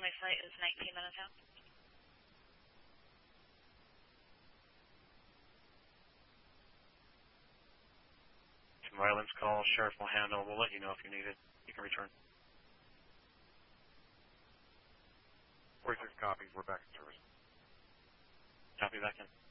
my flight is 19 minutes out. Violence call, Sheriff will handle. We'll let you know if you need it. You can return. 46 copies. We're back in service. Copy back in.